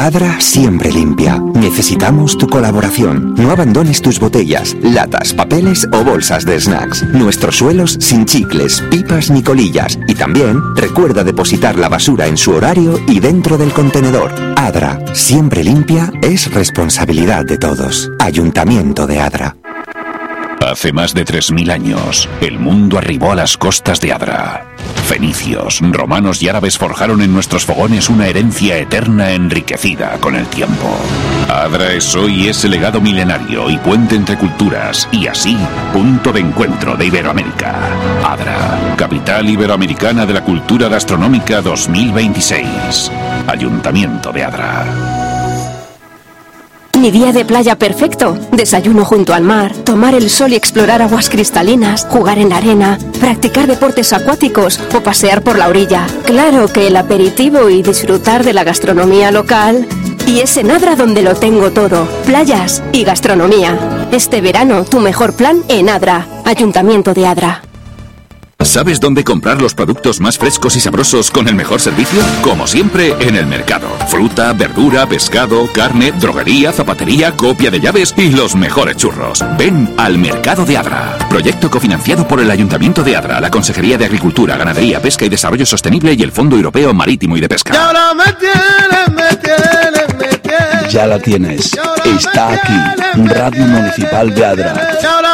Adra siempre limpia. Necesitamos tu colaboración. No abandones tus botellas, latas, papeles o bolsas de snacks. Nuestros suelos sin chicles, pipas ni colillas. Y también recuerda depositar la basura en su horario y dentro del contenedor. Adra, siempre limpia, es responsabilidad de todos. Ayuntamiento de Adra. Hace más de 3000 años, el mundo arribó a las costas de Adra. Fenicios, romanos y árabes forjaron en nuestros fogones una herencia eterna enriquecida con el tiempo. Adra es hoy ese legado milenario y puente entre culturas, y así, punto de encuentro de Iberoamérica. Adra, capital iberoamericana de la cultura gastronómica 2026. Ayuntamiento de Adra. Mi día de playa perfecto. Desayuno junto al mar, tomar el sol y explorar aguas cristalinas, jugar en la arena, practicar deportes acuáticos o pasear por la orilla. Claro que el aperitivo y disfrutar de la gastronomía local. Y es en Adra donde lo tengo todo. Playas y gastronomía. Este verano, tu mejor plan en Adra. Ayuntamiento de Adra. ¿Sabes dónde comprar los productos más frescos y sabrosos con el mejor servicio? Como siempre, en el mercado. Fruta, verdura, pescado, carne, droguería, zapatería, copia de llaves y los mejores churros. Ven al Mercado de Adra. Proyecto cofinanciado por el Ayuntamiento de Adra, la Consejería de Agricultura, Ganadería, Pesca y Desarrollo Sostenible y el Fondo Europeo Marítimo y de Pesca. Ya la tienes. Está aquí. Radio Municipal de Adra.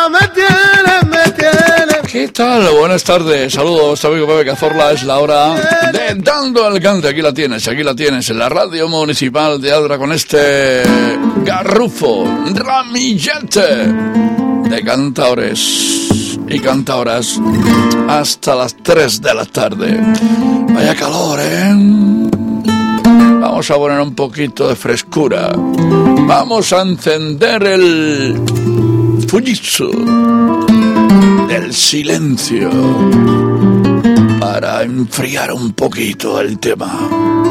¿Qué tal? Buenas tardes, saludos, amigo Pepe Cazorla, es la hora de Dando al Cante, aquí la tienes, en la Radio Municipal de Adra con este garrufo, ramillete de cantaores y cantaoras hasta las 3 de la tarde. Vaya calor, ¿eh? Vamos a poner un poquito de frescura, vamos a encender el Fujitsu del silencio para enfriar un poquito el tema.